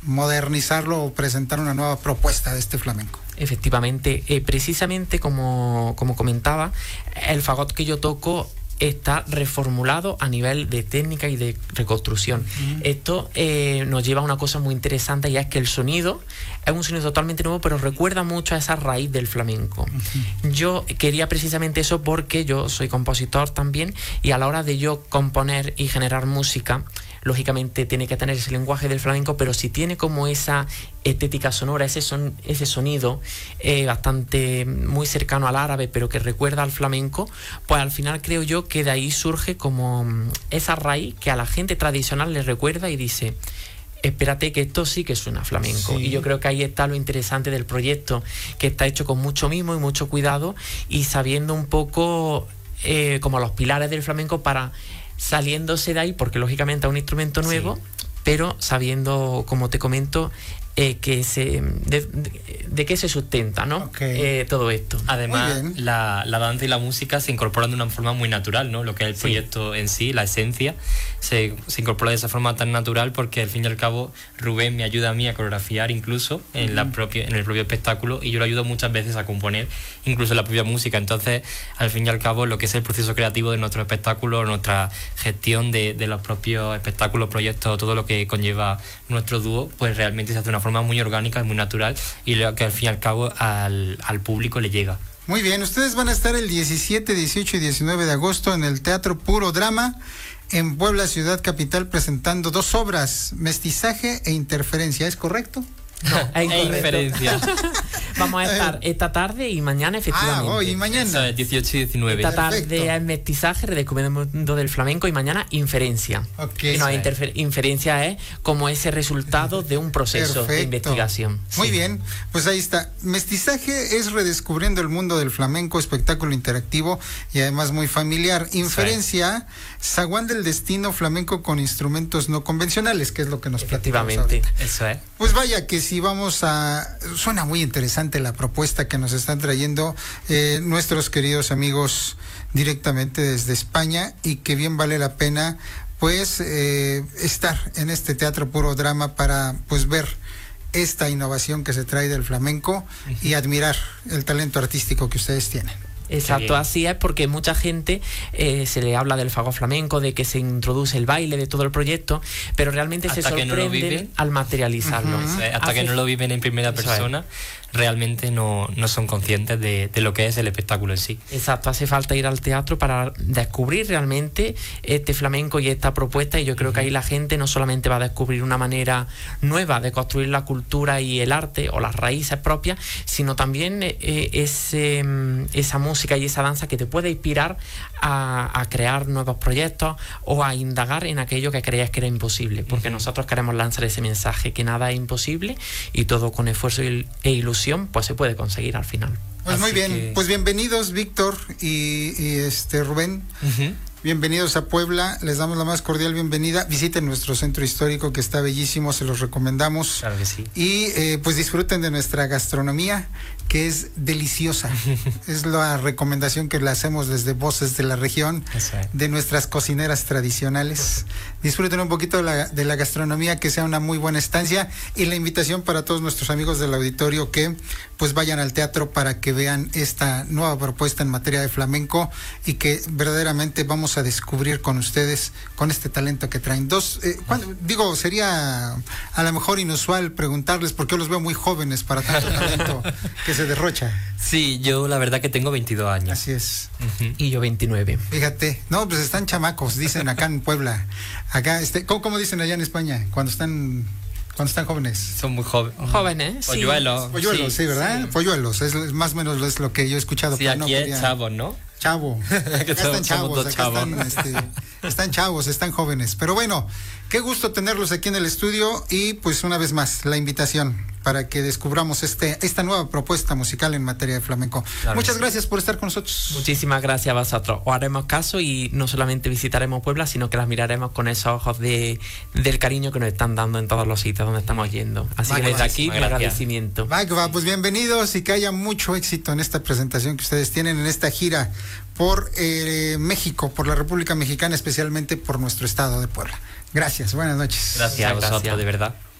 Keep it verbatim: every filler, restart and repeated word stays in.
modernizarlo o presentar una nueva propuesta de este flamenco. Efectivamente, eh, precisamente como, como comentaba, el fagot que yo toco está reformulado a nivel de técnica y de reconstrucción. Uh-huh. Esto eh, nos lleva a una cosa muy interesante, y es que el sonido es un sonido totalmente nuevo, pero recuerda mucho a esa raíz del flamenco. Uh-huh. Yo quería precisamente eso porque yo soy compositor también, y a la hora de yo componer y generar música, lógicamente tiene que tener ese lenguaje del flamenco, pero si tiene como esa estética sonora, ese, son, ese sonido eh, bastante muy cercano al árabe, pero que recuerda al flamenco, pues al final creo yo que de ahí surge como esa raíz que a la gente tradicional le recuerda y dice: espérate, que esto sí que suena flamenco. Sí. Y yo creo que ahí está lo interesante del proyecto, que está hecho con mucho mimo y mucho cuidado, y sabiendo un poco eh, como los pilares del flamenco, para saliéndose de ahí, porque lógicamente es un instrumento nuevo, sí, pero sabiendo, como te comento, eh, que se de, de, de qué se sustenta, ¿no? Okay. Eh, todo esto. Además, la, la danza y la música se incorporan de una forma muy natural, ¿no? Lo que es el Sí. proyecto en sí, la esencia, se, se incorpora de esa forma tan natural, porque al fin y al cabo Rubén me ayuda a mí a coreografiar incluso en, uh-huh. la propia, en el propio espectáculo, y yo lo ayudo muchas veces a componer incluso la propia música. Entonces, al fin y al cabo, lo que es el proceso creativo de nuestro espectáculo, nuestra gestión de, de los propios espectáculos, proyectos, todo lo que conlleva nuestro dúo, pues realmente se hace de una forma muy orgánica y muy natural, y lo que al fin y al cabo al, al público le llega. Muy bien, ustedes van a estar el diecisiete, dieciocho y diecinueve de agosto en el Teatro Puro Drama en Puebla, ciudad capital, presentando dos obras, Mestizaje e Interferencia, ¿es correcto? No, es inferencia. Vamos a estar esta tarde y mañana, efectivamente. Ah, hoy y mañana. Eso es dieciocho y diecinueve. Esta tarde Perfecto. es Mestizaje, redescubriendo el mundo del flamenco, y mañana Inferencia. Okay. Y no, interfer- inferencia es como ese resultado de un proceso Perfecto. de investigación. Muy Sí. bien, pues ahí está. Mestizaje es redescubriendo el mundo del flamenco, espectáculo interactivo y además muy familiar. Inferencia, zaguán del destino flamenco con instrumentos no convencionales, que es lo que nos platicamos Efectivamente. ahorita. Eso es. Pues vaya que si vamos a... Suena muy interesante la propuesta que nos están trayendo eh, nuestros queridos amigos directamente desde España, y que bien vale la pena pues eh, estar en este Teatro Puro Drama para pues ver esta innovación que se trae del flamenco uh-huh. y admirar el talento artístico que ustedes tienen. Exacto, así es, porque mucha gente eh, se le habla del fagot flamenco, de que se introduce el baile, de todo el proyecto, pero realmente hasta se sorprenden no al materializarlo. Uh-huh. Hasta Así, que no lo viven en primera persona, es. realmente no, no son conscientes de, de lo que es el espectáculo en sí. Exacto, hace falta ir al teatro para descubrir realmente este flamenco y esta propuesta, y yo creo uh-huh. que ahí la gente no solamente va a descubrir una manera nueva de construir la cultura y el arte o las raíces propias, sino también eh, ese, esa música y esa danza que te puede inspirar a, a crear nuevos proyectos o a indagar en aquello que creías que era imposible, porque uh-huh. nosotros queremos lanzar ese mensaje, que nada es imposible, y todo con esfuerzo e ilusión pues se puede conseguir al final. Pues Así muy bien, que... pues bienvenidos Víctor y, y este Rubén. Uh-huh. Bienvenidos a Puebla, les damos la más cordial bienvenida. Visiten nuestro centro histórico, que está bellísimo, se los recomendamos. Claro que sí. Y eh, pues disfruten de nuestra gastronomía, que es deliciosa. Es la recomendación que le hacemos desde Voces de la Región, de nuestras cocineras tradicionales. Disfruten un poquito de la, de la gastronomía, que sea una muy buena estancia, y la invitación para todos nuestros amigos del auditorio que pues vayan al teatro para que vean esta nueva propuesta en materia de flamenco, y que verdaderamente vamos a descubrir con ustedes, con este talento que traen. Dos, eh, cuando, digo, sería a lo mejor inusual preguntarles, porque yo los veo muy jóvenes para tanto talento que se derrocha. Sí, yo la verdad que tengo veintidós años. Así es. Uh-huh. Y yo veintinueve. Fíjate, no, pues están chamacos, dicen acá en Puebla. Acá, este, ¿cómo, cómo dicen allá en España? Cuando están... Cuando están jóvenes. Son muy jóvenes. Jóvenes, sí. Polluelos. Polluelos, sí, sí, ¿verdad? Sí. Polluelos, es más o menos es lo que yo he escuchado. Sí, aquí no es chavos, ¿no? Chavo. Acá están chavos, acá chavos. Están, este, están chavos, están jóvenes. Pero bueno, qué gusto tenerlos aquí en el estudio, y pues una vez más la invitación para que descubramos este esta nueva propuesta musical en materia de flamenco. Claro. Muchas gracias por estar con nosotros. Muchísimas gracias a vosotros. Os haremos caso, y no solamente visitaremos Puebla, sino que las miraremos con esos ojos de del cariño que nos están dando en todos los sitios donde estamos yendo. Así va, que desde aquí, mi agradecimiento. Va, va, pues bienvenidos, y que haya mucho éxito en esta presentación que ustedes tienen, en esta gira por eh, México, por la República Mexicana, especialmente por nuestro estado de Puebla. Gracias, buenas noches. Gracias a vosotros, de verdad.